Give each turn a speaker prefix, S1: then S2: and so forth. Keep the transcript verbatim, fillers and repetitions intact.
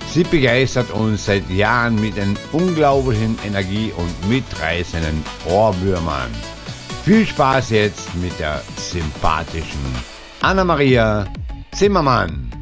S1: Sie begeistert uns seit Jahren mit einer unglaublichen Energie und mitreißenden Ohrwürmern. Viel Spaß jetzt mit der sympathischen Anna-Maria Zimmermann.